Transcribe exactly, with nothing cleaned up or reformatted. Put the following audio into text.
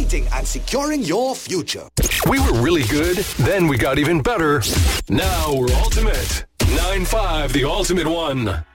creating and securing your future. We were really good, then we got even better. Now we're ultimate. nine five, the ultimate one.